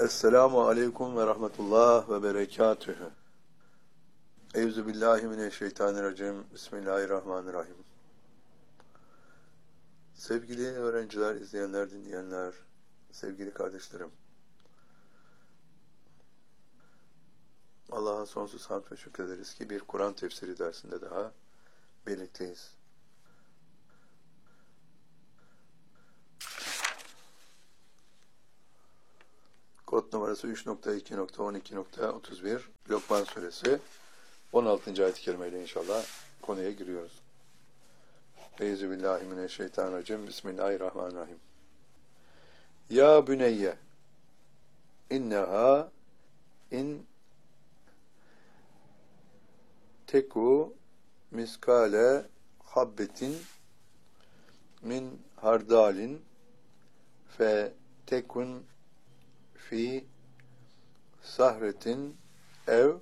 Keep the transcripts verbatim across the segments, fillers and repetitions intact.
Esselamu aleyküm ve rahmetullah ve berekatühü. Euzubillahimineşşeytanirracim. Bismillahirrahmanirrahim. Sevgili öğrenciler, izleyenler, dinleyenler, sevgili kardeşlerim. Allah'a sonsuz hamd ve şükrederiz ki bir Kur'an tefsiri dersinde daha birlikteyiz. Kod numarası üç nokta iki nokta on iki nokta otuz bir Lokman Suresi on altıncı ayet-i kerimeyle inşallah konuya giriyoruz. Euzubillahimineşşeytanirracim. Bismillahirrahmanirrahim. Ya büneyye inneha in teku miskale habbetin min hardalin fe tekun fi sahretin ev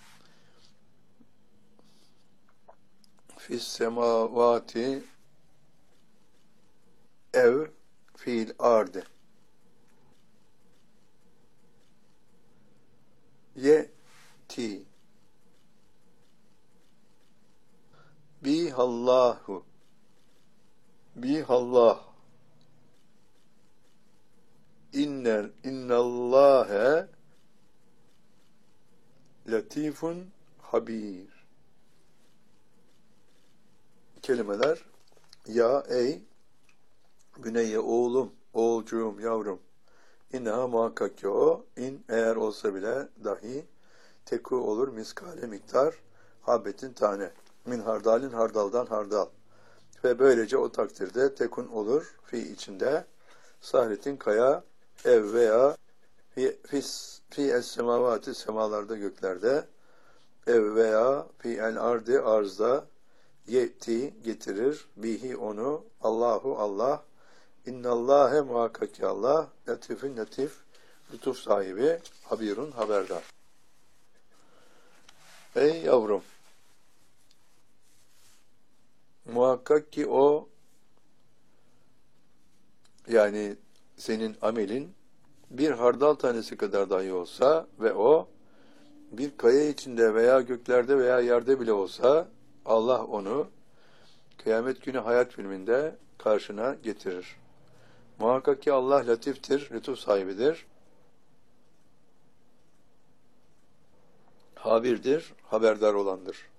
fis semavati ev fiil ardı yeti bihallahu bihallah inner innallâhe latifun habir. Kelimeler: ya ey büneyye oğlum, oğulcuğum, yavrum. İnneha muhakkak ki o, in eğer olsa bile dahi, teku olur miskale miktar, habbetin tane, min hardalin hardaldan hardal. Ve böylece o takdirde tekun olur fi içinde, sahretin kaya, ev veya fi, fis, fi es semavati semalarda göklerde, ev veya fi el ardı arzda, yeti getirir, bihi onu, Allahu Allah, innallâhe muhakkak ki Allah, latifün latif, lütuf sahibi, habirun haberdar. Ey yavrum, muhakkak ki o, yani senin amelin bir hardal tanesi kadar dahi olsa ve o bir kaya içinde veya göklerde veya yerde bile olsa, Allah onu kıyamet günü hayat filminde karşına getirir. Muhakkak ki Allah latiftir, lütuf sahibidir. Habirdir, haberdar olandır.